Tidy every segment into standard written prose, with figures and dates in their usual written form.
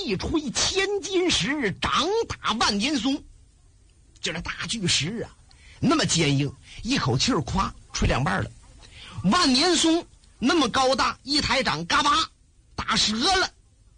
一锤千斤石，掌打万年松。就这大巨石啊，那么坚硬，一口气儿夸吹两半了。万年松那么高大，一抬掌嘎巴打折了。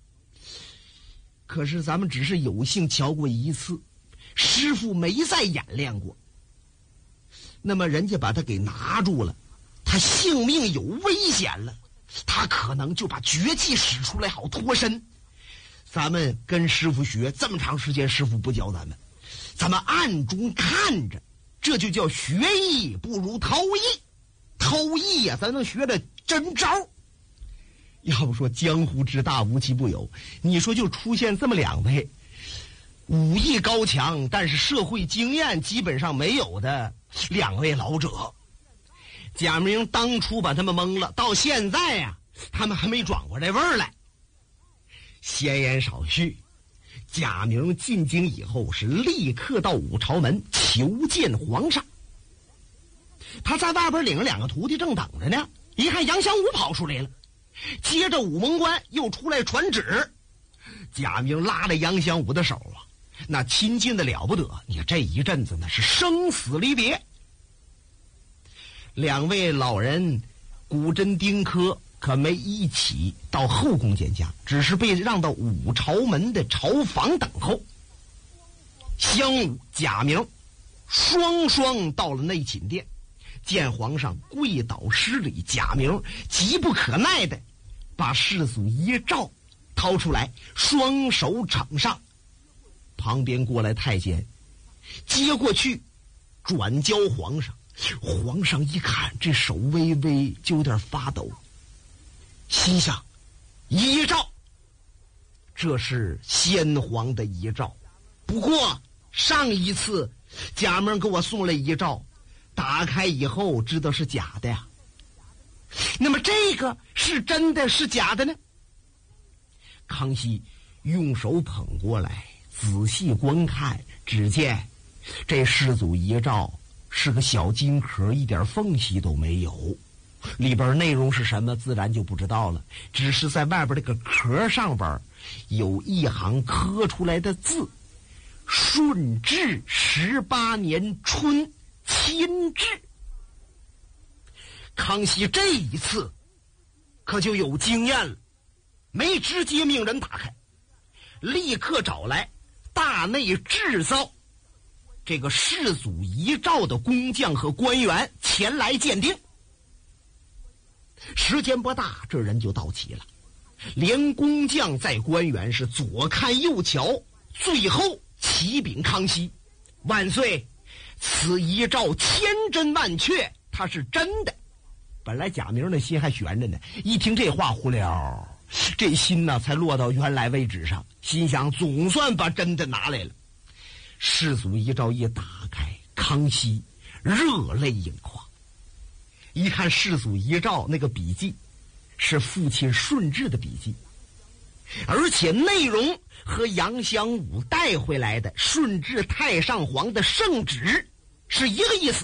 可是咱们只是有幸瞧过一次，师傅没再演练过。那么人家把他给拿住了，他性命有危险了，他可能就把绝技使出来好脱身。咱们跟师傅学这么长时间，师傅不教咱们，咱们暗中看着，这就叫学艺不如偷艺。偷艺呀，咱能学着真招。要不说江湖之大无奇不有，你说就出现这么两位武艺高强但是社会经验基本上没有的两位老者。贾明当初把他们蒙了，到现在呀，他们还没转过来味儿来。闲言少叙，贾明进京以后是立刻到武朝门求见皇上。他在外边领了两个徒弟正等着呢，一看杨香武跑出来了，接着武门关又出来传旨。贾明拉着杨香武的手啊，那亲近的了不得，你这一阵子呢是生死离别。两位老人古真丁科可没一起到后宫见驾，只是被让到武朝门的朝房等候。香武、贾明双双到了内寝殿，见皇上跪倒施礼。贾明急不可耐的把世祖遗诏掏出来，双手呈上。旁边过来太监接过去转交皇上。皇上一看这手微微就有点发抖，心想遗诏，这是先皇的遗诏，不过上一次贾明给我送来遗诏，打开以后知道是假的呀。那么这个是真的是假的呢？康熙用手捧过来仔细观看，只见这世祖遗诏是个小金壳，一点缝隙都没有，里边内容是什么自然就不知道了，只是在外边这个壳上边有一行刻出来的字：顺治18年春亲制。康熙这一次可就有经验了，没直接命人打开，立刻找来大内制造这个世祖遗诏的工匠和官员前来鉴定。时间不大，这人就到齐了，连工匠在官员是左看右瞧，最后启禀康熙：万岁，此遗诏千真万确，它是真的。本来贾明的心还悬着呢，一听这话忽了，这心呢才落到原来位置上，心想总算把真的拿来了。世祖遗诏一打开，康熙热泪盈眶。一看世祖遗诏那个笔记是父亲顺治的笔记，而且内容和杨香武带回来的顺治太上皇的圣旨是一个意思。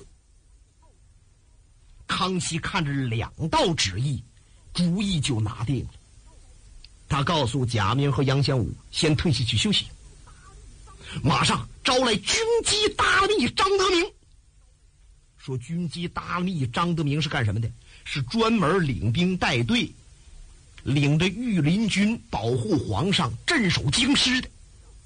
康熙看着两道旨意，主意就拿定了。他告诉贾明和杨香武先退下去休息，马上招来军机大秘张德明。说军机大秘张德明是干什么的？是专门领兵带队，领着御林军保护皇上，镇守京师的。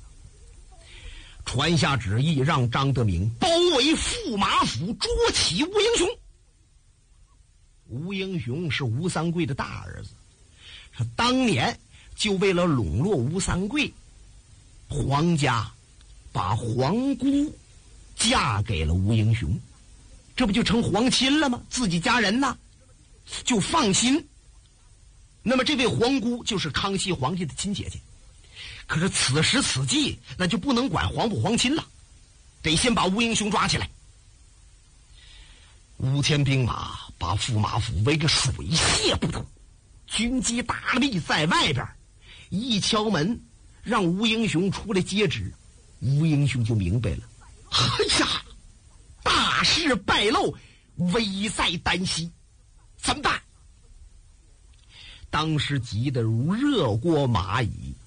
传下旨意，让张德明包围驸马府，捉起吴英雄。吴英雄是吴三桂的大儿子，他当年就为了笼络吴三桂，皇家把皇姑嫁给了吴英雄，这不就成皇亲了吗？自己家人呢就放心。那么这位皇姑就是康熙皇帝的亲姐姐，可是此时此际那就不能管皇不皇亲了，得先把吴英雄抓起来。5000兵马把驸马府围个水泄不通，军机大秘在外边一敲门，让吴英雄出来接旨。吴英雄就明白了，哎呀，大事败露，危在旦夕，怎么办？当时急得如热锅蚂蚁，